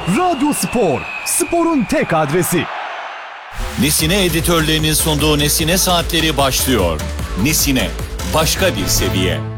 Radyo Spor, sporun tek adresi. Nesine editörlerinin sunduğu Nesine Saatleri başlıyor. Nesine, başka bir seviye.